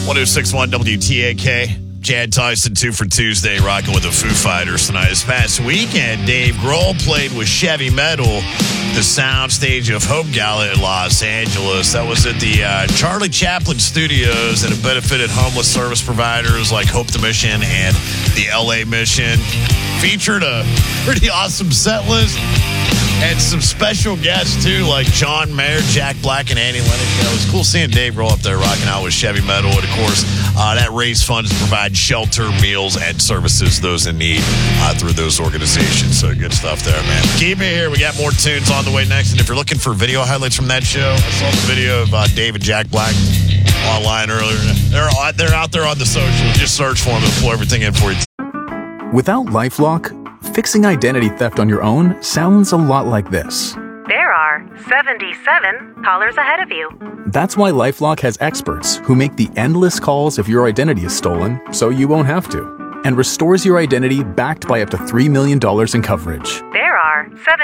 1061 WTAK. Chad Tyson, 2 for Tuesday, rocking with the Foo Fighters tonight. This past weekend, Dave Grohl played with Chevy Metal, the soundstage of Hope Gala in Los Angeles. That was at the Charlie Chaplin Studios, and it benefited homeless service providers like Hope the Mission and the LA Mission. Featured a pretty awesome set list and some special guests, too, like John Mayer, Jack Black, and Annie Lennox. Yeah, it was cool seeing Dave Grohl up there rocking out with Chevy Metal. And, of course, that raised funds to provide shelter, meals, and services those in need through those organizations. So good stuff there, man. Keep it here. We got more tunes on the way next. And if you're looking for video highlights from that show, I saw the video of Dave and Jack Black online earlier. They're out there on the social. Just search for them. They'll pull everything in for you. Without LifeLock, fixing identity theft on your own sounds a lot like this. There are 77 callers ahead of you. That's why LifeLock has experts who make the endless calls if your identity is stolen, so you won't have to, and restores your identity backed by up to $3 million in coverage. There are 7